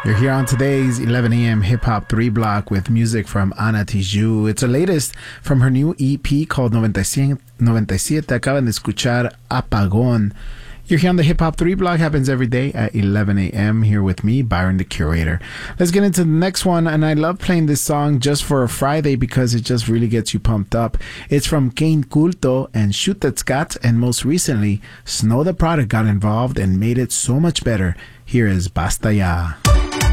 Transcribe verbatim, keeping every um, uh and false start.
You're here on today's eleven a.m. Hip Hop three Block with music from Ana Tijoux. It's the latest from her new E P called ninety-seven. Acaban de escuchar Apagón. You're here on the Hip Hop three Block. Happens every day at eleven a.m. here with me, Byron the Curator. Let's get into the next one. And I love playing this song just for a Friday because it just really gets you pumped up. It's from Kane Culto and Schutetzkat. And most recently, Snow the Product got involved and made it so much better. Here is Basta Ya.